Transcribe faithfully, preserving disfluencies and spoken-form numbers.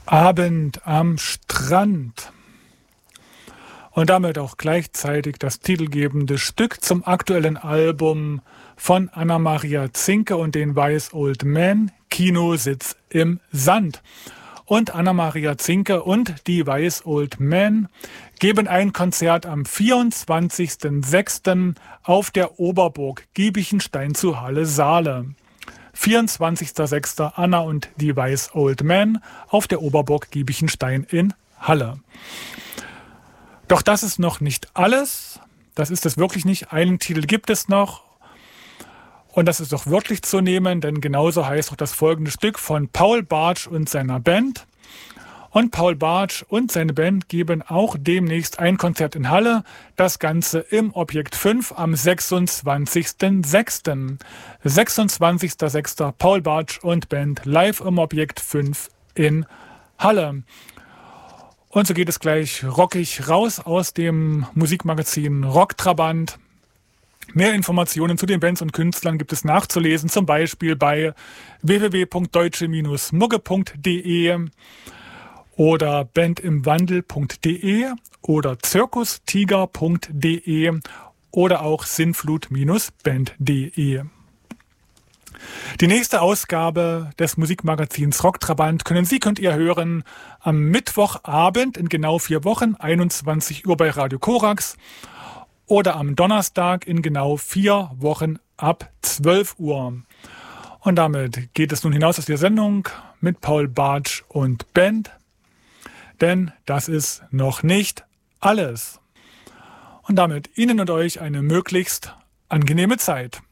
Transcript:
Abend am Strand. Und damit auch gleichzeitig das titelgebende Stück zum aktuellen Album von Anna-Maria Zinke und den Wise Old Men, Kinositz im Sand. Und Anna-Maria Zinke und die Wise Old Men geben ein Konzert am vierundzwanzigsten sechsten auf der Oberburg Giebichenstein zu Halle Saale. vierundzwanzigsten sechsten Anna und die Wise Old Men auf der Oberburg Giebichenstein in Halle. Doch das ist noch nicht alles. Das ist es wirklich nicht. Einen Titel gibt es noch. Und das ist doch wirklich zu nehmen, denn genauso heißt auch das folgende Stück von Paul Bartsch und seiner Band. Und Paul Bartsch und seine Band geben auch demnächst ein Konzert in Halle. Das Ganze im Objekt fünf am sechsundzwanzigsten sechsten sechsundzwanzigsten sechsten Paul Bartsch und Band live im Objekt fünf in Halle. Und so geht es gleich rockig raus aus dem Musikmagazin Rocktrabant. Mehr Informationen zu den Bands und Künstlern gibt es nachzulesen, zum Beispiel bei w w w punkt deutsche Mugge punkt de oder bandimwandel punkt de oder zirkustiger punkt de oder auch sinnflut Bindestrich band punkt de. Die nächste Ausgabe des Musikmagazins Rocktrabant können Sie, könnt ihr hören am Mittwochabend in genau vier Wochen, einundzwanzig Uhr bei Radio Korax oder am Donnerstag in genau vier Wochen ab zwölf Uhr. Und damit geht es nun hinaus aus der Sendung mit Paul Bartsch und Band, denn das ist noch nicht alles. Und damit Ihnen und euch eine möglichst angenehme Zeit.